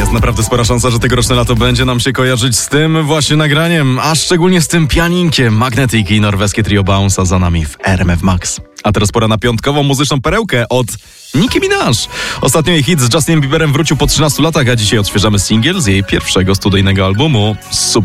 Jest naprawdę spora szansa, że tegoroczne lato będzie nam się kojarzyć z tym właśnie nagraniem, a szczególnie z tym pianinkiem. Magnetic i norweskie trio Bounce'a za nami w RMF Max. A teraz pora na piątkową muzyczną perełkę od Nicki Minaj. Ostatnio jej hit z Justinem Bieberem wrócił po 13 latach, a dzisiaj odświeżamy singiel z jej pierwszego studyjnego albumu.